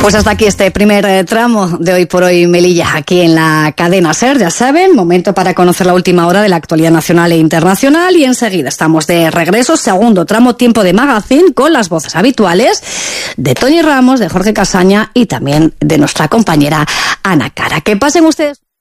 Pues hasta aquí este primer tramo de Hoy por Hoy Melilla, aquí en la cadena SER, ya saben, momento para conocer la última hora de la actualidad nacional e internacional, y enseguida estamos de regreso, segundo tramo, tiempo de magazine, con las voces habituales de Toni Ramos, de Jorge Casaña y también de nuestra compañera Ana Cara. Que pasen ustedes